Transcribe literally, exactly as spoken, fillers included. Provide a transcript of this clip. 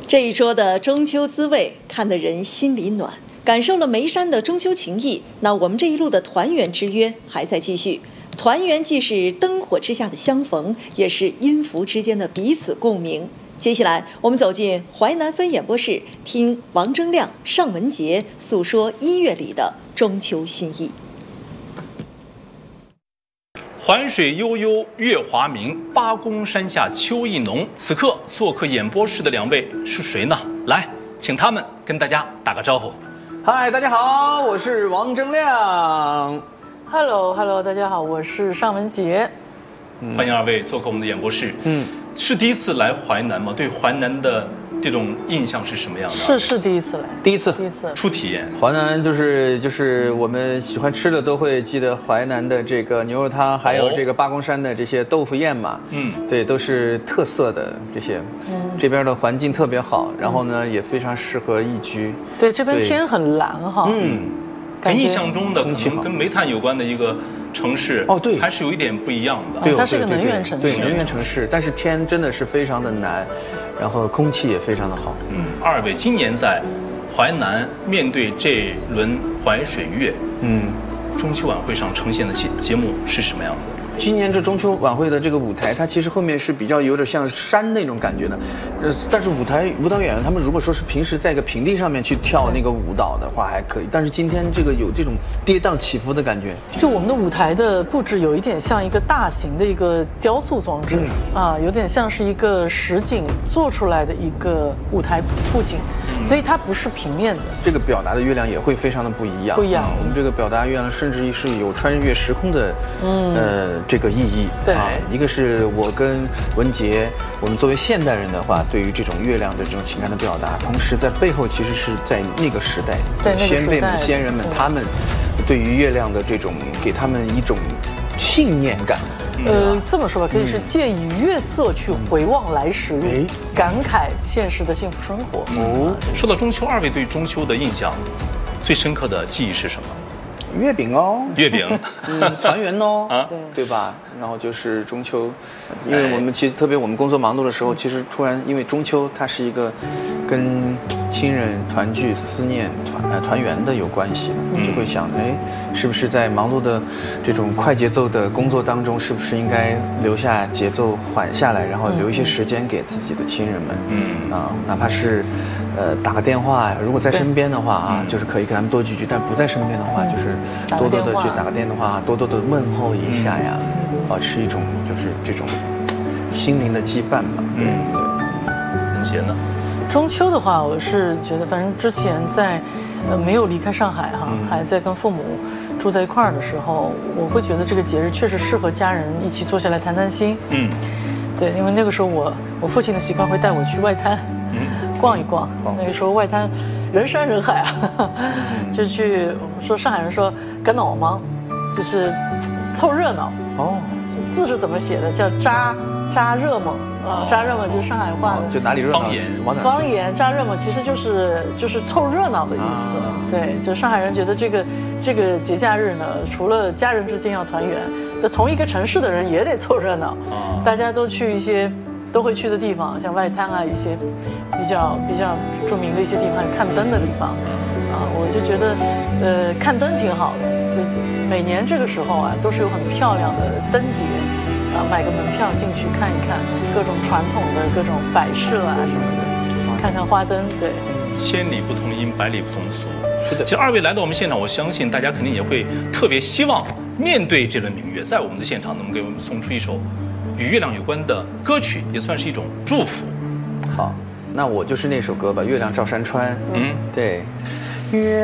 这一桌的中秋滋味，看得人心里暖，感受了眉山的中秋情谊。那我们这一路的团圆之约还在继续。团圆既是灯火之下的相逢，也是音符之间的彼此共鸣。接下来，我们走进淮南分演播室，听王铮亮、尚文杰诉说音乐里的中秋心意。 环水悠悠，月华明，八公山下秋意浓。此刻做客演播室的两位是谁呢？来，请他们跟大家打个招呼。 嗨，大家好，我是王铮亮。 Hello Hello， 大家好，我是尚文杰。 嗯、欢迎二位做客我们的演播室。嗯，是第一次来淮南吗？对淮南的这种印象是什么样的？ 是是第一次来， 第一次， 第一次初体验。 淮南就是就是我们喜欢吃的都会记得淮南的这个牛肉汤，还有这个八公山的这些豆腐宴嘛。嗯，对，都是特色的这些。嗯，这边的环境特别好，然后呢、嗯、也非常适合宜居。 对，这边天很蓝哈。 嗯，跟印象中的可能跟煤炭有关的一个城市哦，对， 还是有一点不一样的。 对，它是个能源城市， 对，能源城市，但是天真的是非常的蓝。然后空气也非常的好。 嗯，二位今年在淮南面对这轮淮水月，嗯，中秋晚会上呈现的节节目是什么样的？ 今年这中秋晚会的这个舞台，它其实后面是比较有点像山那种感觉的，呃，但是舞台舞蹈演员他们如果说是平时在一个平地上面去跳那个舞蹈的话还可以，但是今天这个有这种跌宕起伏的感觉。 就我们的舞台的布置有一点像一个大型的一个雕塑装置、嗯、啊，有点像是一个实景做出来的一个舞台布景，所以它不是平面的。 这个表达的月亮也会非常的不一样， 不一样。 我们这个表达月亮甚至于是有穿越时空的，嗯呃。这个意义， 对啊，一个是我跟文杰，我们作为现代人的话，对于这种月亮的这种情感的表达，同时在背后其实是在那个时代， 对先辈们、先人们，他们对于月亮的这种，给他们一种信念感。 呃，这么说吧，可以是借以月色去回望来时，嗯、感慨现实的幸福生活。 哦，说到中秋，二位对中秋的印象最深刻的记忆是什么？ 月饼哦， 月饼， 嗯，团圆哦，啊， 对对吧？然后就是中秋，因为我们其实特别我们工作忙碌的时候，其实突然因为中秋它是一个跟亲人团聚、思念、团呃团圆的有关系，就会想，哎，是不是在忙碌的这种快节奏的工作当中，是不是应该留下节奏缓下来，然后留一些时间给自己的亲人们，嗯啊，哪怕是。呃，打个电话呀，如果在身边的话啊，就是可以跟他们多聚聚；但不在身边的话，就是多多的去打个电话，多多的问候一下呀，保持一种就是这种心灵的羁绊吧。嗯， 文杰呢？ 中秋的话，我是觉得，反正之前在呃没有离开上海哈，还在跟父母住在一块儿的时候，我会觉得这个节日确实适合家人一起坐下来谈谈心。嗯，对，因为那个时候我我父亲的习惯会带我去外滩。逛一逛，那个时候外滩人山人海啊，就去我们说上海人说赶脑忙，就是凑热闹。哦，字是怎么写的？叫扎扎热猛啊，扎热猛就是上海话的， 就哪里热闹方言， 方言扎热猛其实就是就是凑热闹的意思。对，就上海人觉得这个这个节假日呢，除了家人之间要团圆，那同一个城市的人也得凑热闹，大家都去一些。都会去的地方，像外滩啊，一些比较比较著名的一些地方，看灯的地方，啊，我就觉得，呃，看灯挺好的。就每年这个时候啊，都是有很漂亮的灯节，啊，买个门票进去看一看各种传统的各种摆设啊什么的，看看花灯。对， 千里不同音，百里不同俗。 是的， 其实二位来到我们现场，我相信大家肯定也会特别希望面对这轮明月，在我们的现场能给我们送出一首。与月亮有关的歌曲也算是一种祝福。 好，那我就是那首歌吧，《月亮照山川》。嗯，对，月。